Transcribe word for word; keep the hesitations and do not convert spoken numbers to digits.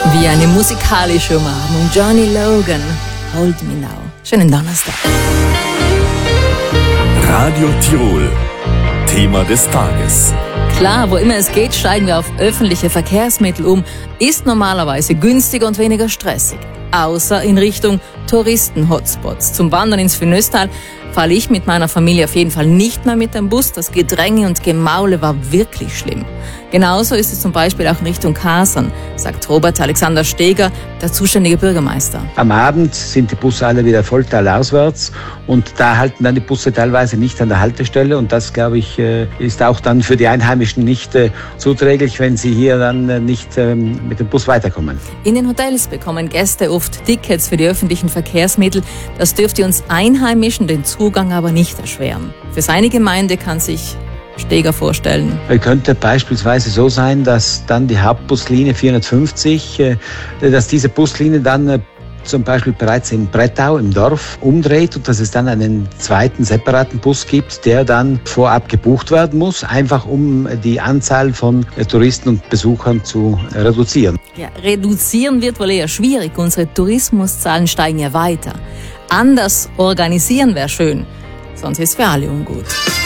Wie eine musikalische Umarmung. Johnny Logan, Hold Me Now. Schönen Donnerstag. Radio Tirol. Thema des Tages. Klar, wo immer es geht, steigen wir auf öffentliche Verkehrsmittel um. Ist normalerweise günstiger und weniger stressig. Außer in Richtung Touristen-Hotspots. Zum Wandern ins Finöstal falle ich mit meiner Familie auf jeden Fall nicht mehr mit dem Bus. Das Gedränge und Gemaule war wirklich schlimm. Genauso ist es zum Beispiel auch in Richtung Kasern, sagt Robert Alexander Steger, der zuständige Bürgermeister. Am Abend sind die Busse alle wieder volltalauswärts und da halten dann die Busse teilweise nicht an der Haltestelle und das, glaube ich, ist auch dann für die Einheimischen nicht zuträglich, wenn sie hier dann nicht mit dem Bus weiterkommen. In den Hotels bekommen Gäste oft Tickets für die öffentlichen Verkehrsmittel. Das dürfte uns Einheimischen den Zugang aber nicht erschweren. Für seine Gemeinde kann sich Steger vorstellen. Es könnte beispielsweise so sein, dass dann die Hauptbuslinie vierhundertfünfzig, dass diese Buslinie dann zum Beispiel bereits in Brettau im Dorf umdreht und dass es dann einen zweiten separaten Bus gibt, der dann vorab gebucht werden muss, einfach um die Anzahl von Touristen und Besuchern zu reduzieren. Ja, reduzieren wird wohl eher schwierig. Unsere Tourismuszahlen steigen ja weiter. Anders organisieren wäre schön, sonst ist für alle ungut.